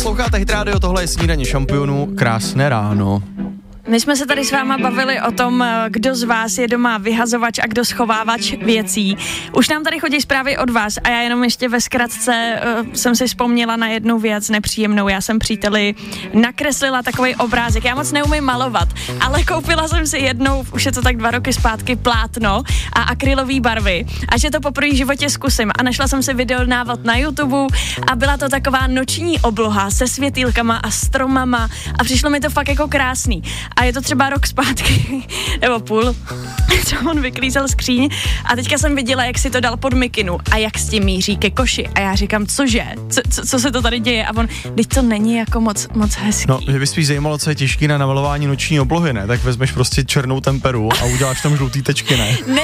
Posloucháte Hit Radio, tohle je Snídaně šampionů, krásné ráno. My jsme se tady s váma bavili o tom, kdo z vás je doma vyhazovač a kdo schovávač věcí. Už nám tady chodí zprávy od vás a já jenom ještě ve zkratce jsem si vzpomněla na jednu věc nepříjemnou. Já jsem příteli nakreslila takový obrázek. Já moc neumím malovat, ale koupila jsem si jednou, už je to tak 2 roky zpátky, plátno a akrylové barvy. A že to poprvé v životě zkusím. A našla jsem si videonávod na YouTube a byla to taková noční obloha se světýlkama a stromama a přišlo mi to fakt jako krásný. A je to třeba rok zpátky, nebo půl, co on vyklízel skříň a teďka jsem viděla, jak si to dal pod mikinu a jak s tím míří ke koši. A já říkám, cože? Co se to tady děje? A on, teď to není jako moc hezký. No, že by spíš zajímalo, co je těžký na namalování noční oblohy, ne? Tak vezmeš prostě černou temperu a uděláš tam žlutý tečky, ne? Ne,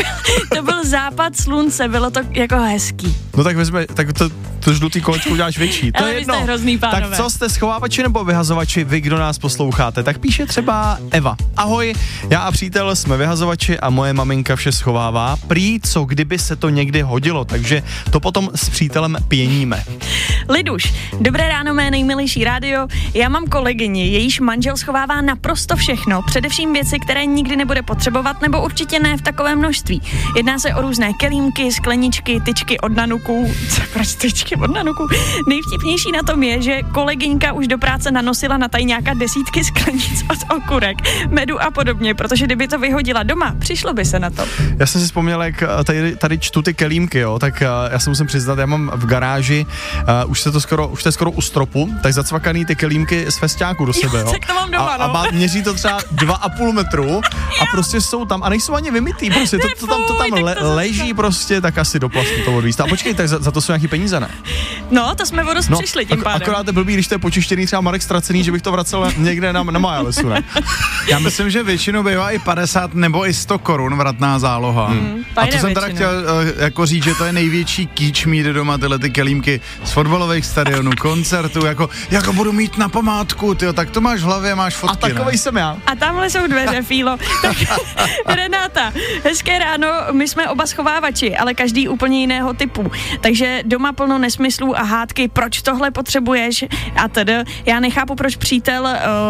to byl západ slunce, bylo to jako hezký. No tak tak to žlutý kolečko uděláš větší, to ale je jedno. Jste hrozný, pánové. Tak co jste, schovávači nebo vyhazovači, vy, kdo nás posloucháte? Tak píše třeba Eva. Ahoj, já a přítel jsme vyhazovači a moje maminka vše schovává. Prý, co kdyby se to někdy hodilo, takže to potom s přítelem pěníme. Liduš, dobré ráno, mé nejmilejší rádio. Já mám kolegyni, jejíž manžel schovává naprosto všechno, především věci, které nikdy nebude potřebovat, nebo určitě ne v takovém množství. Jedná se o různé kelímky, skleničky, tyčky od nanuků. Proč tyčky od nanuků? Nejvtipnější na tom je, že kolegyňka už do práce nanosila na tajňáka 10 sklenic od okurek, medu a podobně, protože kdyby to vyhodila doma, přišlo by se na to. Já jsem si vzpomněl, jak tady čtu ty kelímky, jo, tak já se musím přiznat, já mám v garáži, už to je skoro u stropu, tak zacvakaný ty kelímky z festiáku do sebe, jo. Tak to mám doma, a měří to třeba 2,5 metru a prostě jsou tam, a nejsou ani vymytý, prostě to tam leží prostě, tak asi do plastu to odvíst. A počkej, tak za to jsou nějaký peníze, ne? No, to jsme o dost přišli tím pádem. Akorát je blbý, když to je počištěný třeba Marek ztracený, že bych to vracel někde na Majalesu, ne? Já myslím, že většinou bývá i 50 nebo i 100 korun vratná záloha. A to jsem teda chtěl jako říct, že to je největší kýč mít doma tyhle ty kelímky z fotbalových stadionů, koncertů, jako budu mít na památku, tyjo, tak to máš v hlavě, máš fotky. A takovej jsem já. A tamhle jsou dveře, Fílo. Tak Renáta, hezké ráno, my jsme oba schovávači, ale každý úplně jiného typu. Takže doma plno nesmyslů a hádky, proč tohle potřebuješ a tedy. Já nechápu, proč přítel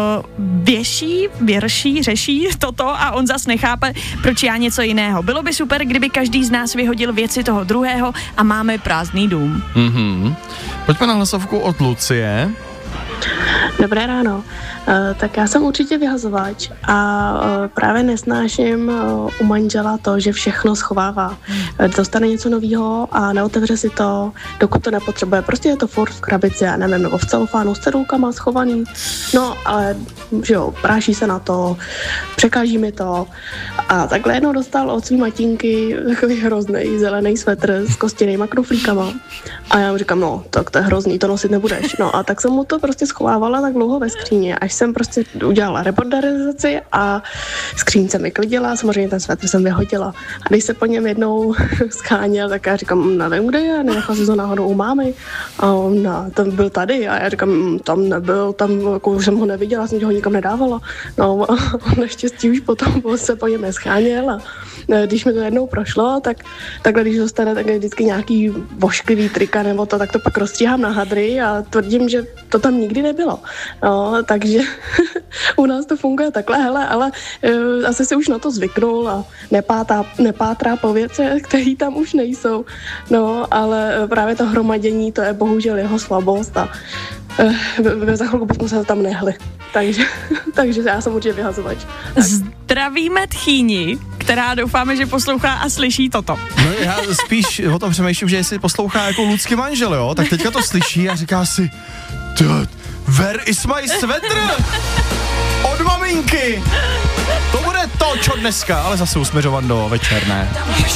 řeší toto a on zas nechápe, proč já něco jiného. Bylo by super, kdyby každý z nás vyhodil věci toho druhého a máme prázdný dům. Pojďme na hlasovku od Lucie. Dobré ráno. Tak já jsem určitě vyhazovač a právě nesnáším u manžela to, že všechno schovává. Dostane něco novýho a neotevře si to, dokud to nepotřebuje. Prostě je to furt v krabici, já nevím, nebo v celofánu s cedulkama schovaný. No, ale že jo, práší se na to, překáží mi to. A takhle jednou dostal od svý matínky takový hrozný zelený svetr s kostěnýma knoflíkama. A já mu říkám, no, tak to je hrozný, to nosit nebudeš. No a tak jsem mu to prostě schovávala tak dlouho ve skříni, až jsem prostě udělala rebordearizaci a skříň se mi klidila, samozřejmě ten svetr jsem vyhodila. A když se po něm jednou scháněl, tak já říkám, nevím, kde je, nenechal si to náhodou u mámy. A on, ten byl tady a já říkám, tam nebyl, tam jako už jsem ho neviděla, jsem ho nikam nedávala. No a on naštěstí už potom se po něm nescháněl a když mi to jednou prošlo, tak takhle, když dostane tak vždycky nějaký vošklivý trika nebo to, tak to pak rozstříhám na hadry a tvrdím, že to tam nikdy nebylo. No, takže u nás to funguje takhle, hele, ale asi si už na to zvyknul a nepátrá po věcech, které tam už nejsou. No, ale právě to hromadění, to je bohužel jeho slabost a za chvilku bychom se tam nehli. Takže já jsem určitě vyhazovač. Zdravíme tchýni, která doufáme, že poslouchá a slyší toto. No já spíš o tom přemýšlím, že jestli poslouchá jako Lucky manžel, jo, tak teďka to slyší a říká si, where is my sweater? Od maminky! To bude to, čo dneska, ale zase usměřovat do večerné.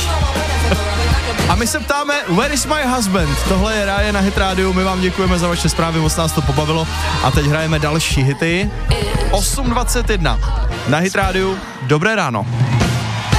A my se ptáme, where is my husband? Tohle je Ráje na Hit Radio, my vám děkujeme za vaše zprávy, moc nás to pobavilo. A teď hrajeme další hity. 8:21 na Hit Radio, dobré ráno.